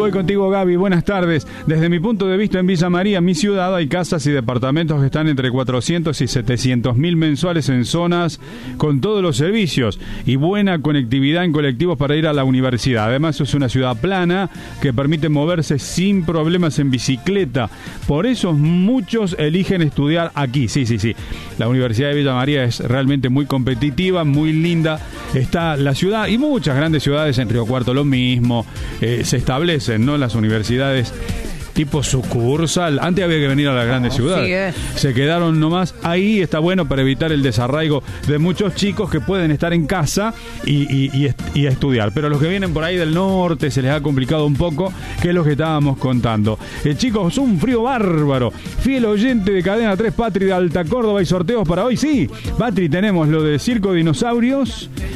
Voy contigo, Gaby. Buenas tardes. Desde mi punto de vista, en Villa María, mi ciudad, hay casas y departamentos que están entre 400 y 700 mil mensuales en zonas con todos los servicios y buena conectividad en colectivos para ir a la universidad. Además, es una ciudad plana que permite moverse sin problemas en bicicleta. Por eso muchos eligen estudiar aquí. Sí. La Universidad de Villa María es realmente muy competitiva, muy linda. Está la ciudad y muchas grandes ciudades, en Río Cuarto lo mismo, se establecen, ¿no? Las universidades tipo sucursal. Antes había que venir a las grandes ciudades. Se quedaron nomás ahí. Está bueno para evitar el desarraigo de muchos chicos que pueden estar en casa y estudiar. Pero los que vienen por ahí del norte se les ha complicado un poco, que es lo que estábamos contando. Chicos, un frío bárbaro. Fiel oyente de Cadena 3, Patri de Alta Córdoba, y sorteos para hoy. Sí, Patri, tenemos lo de Circo Dinosaurios